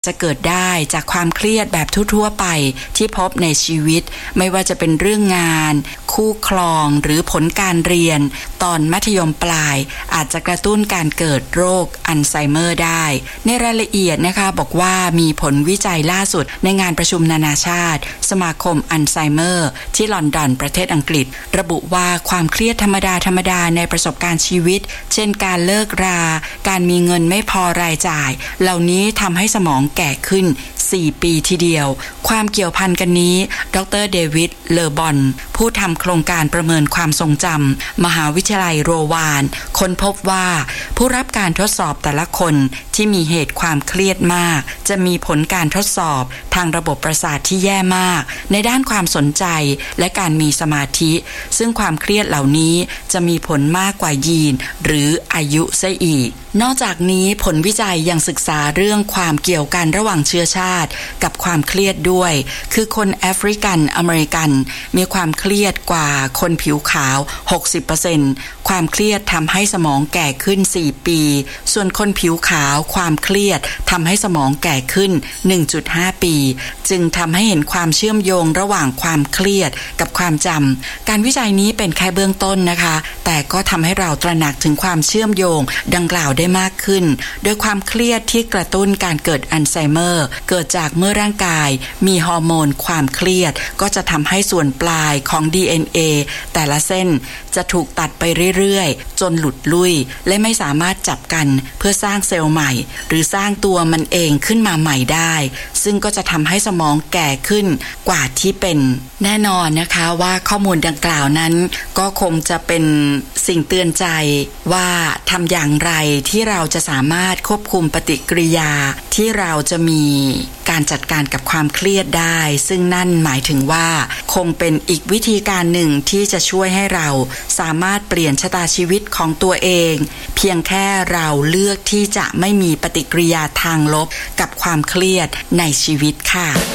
จะเกิดได้จากความเครียดแบบทั่วๆไปที่พบในชีวิตไม่ว่าจะเป็นเรื่องงานคู่ครองหรือผลการเรียนตอนมัธยมปลายอาจจะกระตุ้นการเกิดโรคอัลไซเมอร์ได้ในรายละเอียดนะคะบอกว่ามีผลวิจัยล่าสุดในงานประชุมนานาชาติสมาคมอัลไซเมอร์ที่ลอนดอนประเทศอังกฤษระบุว่าความเครียดธรรมดาในประสบการณ์ชีวิตเช่นการเลิกราการมีเงินไม่พอรายจ่ายเหล่านี้ทำให้สมองแก่ขึ้น4 ปีทีเดียวความเกี่ยวพันกันนี้ดร.เดวิดเลอบอนผู้ทำโครงการประเมินความทรงจำมหาวิทยาลัยโรวานค้นพบว่าผู้รับการทดสอบแต่ละคนที่มีเหตุความเครียดมากจะมีผลการทดสอบทางระบบประสาทที่แย่มากในด้านความสนใจและการมีสมาธิซึ่งความเครียดเหล่านี้จะมีผลมากกว่ายีนหรืออายุซะอีกนอกจากนี้ผลวิจัยยังศึกษาเรื่องความเกี่ยวกันระหว่างเชื้อชาติกับความเครียดด้วยคือคนแอฟริกันอเมริกันมีความเครียดกว่าคนผิวขาว 60% ความเครียดทำให้สมองแก่ขึ้น4 ปีส่วนคนผิวขาวความเครียดทำให้สมองแก่ขึ้น 1.5 ปีจึงทำให้เห็นความเชื่อมโยงระหว่างความเครียดกับความจำการวิจัยนี้เป็นแค่เบื้องต้นนะคะแต่ก็ทำให้เราตระหนักถึงความเชื่อมโยงดังกล่าวได้มากขึ้นโดยความเครียดที่กระตุ้นการเกิดอัลไซเมอร์เกิดจากเมื่อร่างกายมีฮอร์โมนความเครียดก็จะทำให้ส่วนปลายของ DNA แต่ละเส้นจะถูกตัดไปเรื่อยๆจนหลุดลุ่ยและไม่สามารถจับกันเพื่อสร้างเซลล์ใหม่หรือสร้างตัวมันเองขึ้นมาใหม่ได้ซึ่งก็จะทำให้สมองแก่ขึ้นกว่าที่เป็นแน่นอนนะคะว่าข้อมูลดังกล่าวนั้นก็คงจะเป็นสิ่งเตือนใจว่าทำอย่างไรที่เราจะสามารถควบคุมปฏิกิริยาที่เราจะมีการจัดการกับความเครียดได้ซึ่งนั่นหมายถึงว่าคงเป็นอีกวิธีการหนึ่งที่จะช่วยให้เราสามารถเปลี่ยนชะตาชีวิตของตัวเองเพียงแค่เราเลือกที่จะไม่มีปฏิกิริยาทางลบกับความเครียดในชีวิตค่ะ